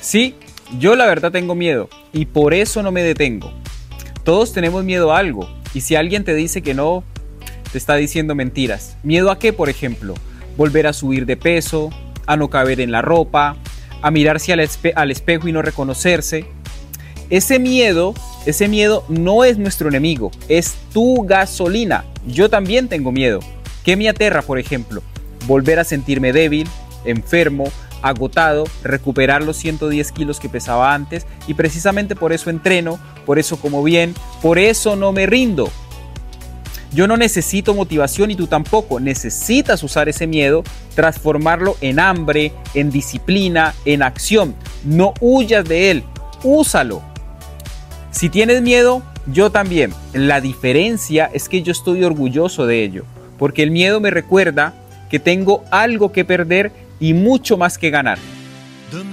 Sí, yo la verdad tengo miedo y por eso no me detengo. Todos tenemos miedo a algo y si alguien te dice que no, te está diciendo mentiras. ¿Miedo a qué, por ejemplo? Volver a subir de peso, a no caber en la ropa, a mirarse al espejo y no reconocerse. Ese miedo no es nuestro enemigo, es tu gasolina. Yo también tengo miedo. ¿Qué me aterra, por ejemplo? Volver a sentirme débil, enfermo, agotado, recuperar los 110 kilos que pesaba antes y precisamente por eso entreno, por eso como bien, por eso no me rindo. Yo no necesito motivación y tú tampoco. Necesitas usar ese miedo, transformarlo en hambre, en disciplina, en acción. No huyas de él, úsalo. Si tienes miedo, yo también. La diferencia es que yo estoy orgulloso de ello, porque el miedo me recuerda que tengo algo que perder y mucho más que ganar.